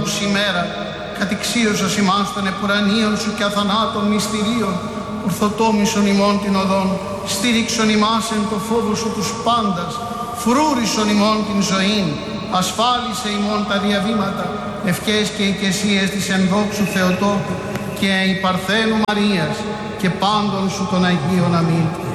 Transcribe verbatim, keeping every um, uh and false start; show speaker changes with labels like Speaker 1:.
Speaker 1: ημέρα, κατηξίωσας ημάς των επουρανίων σου και αθανάτων μυστηρίων, ορθοτόμησον ημών την οδόν, στήριξον ημάς εν το φόβο σου τους πάντας, φρούρισον ημών την ζωήν, ασφάλισε ημών τα διαβήματα, ευχές και οικεσίες της ενδόξου Θεοτόκου και η Παρθένου Μαρίας και πάντων σου των Αγίων. Αμήν.